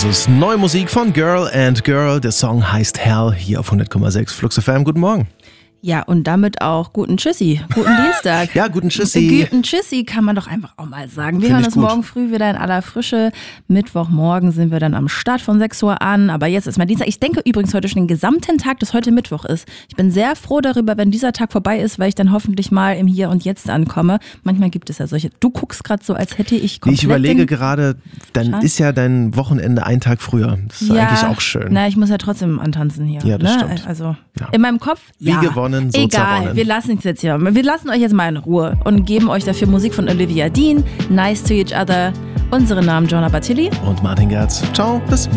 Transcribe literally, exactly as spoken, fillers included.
ist neue Musik von Girl and Girl. Der Song heißt Hell, hier auf hundert Komma sechs Flux F M. Guten Morgen. Ja, und damit auch guten Tschüssi, guten Dienstag. Ja, guten Tschüssi. Guten Tschüssi kann man doch einfach auch mal sagen. Wir Find hören ich uns gut. morgen früh wieder in aller Frische. Mittwochmorgen sind wir dann am Start von sechs Uhr an. Aber jetzt ist mal Dienstag. Ich denke übrigens heute schon den gesamten Tag, dass heute Mittwoch ist. Ich bin sehr froh darüber, wenn dieser Tag vorbei ist, weil ich dann hoffentlich mal im Hier und Jetzt ankomme. Manchmal gibt es ja solche. Du guckst gerade so, als hätte ich komplett... Ich überlege den gerade, dann Scheiß. ist ja dein Wochenende ein Tag früher. Das ist ja, eigentlich auch schön. Na, ich muss ja trotzdem antanzen hier. Ja, das ne? stimmt. Also Ja. in meinem Kopf, Wie ja. gewonnen, so Egal, zerronnen. wir lassen es jetzt hier. Wir lassen euch jetzt mal in Ruhe und geben euch dafür Musik von Olivia Dean, Nice to Each Other, unsere Namen Jonah Batilli. Und Martin Gerz. Ciao, bis morgen.